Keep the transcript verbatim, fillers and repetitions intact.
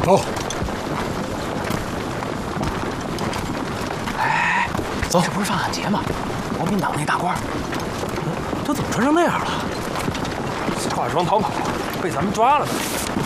走。 哎，走，这不是范汉杰吗？国民党那大官， 他怎么穿成那样了？ 化妆逃跑，被咱们抓了呢。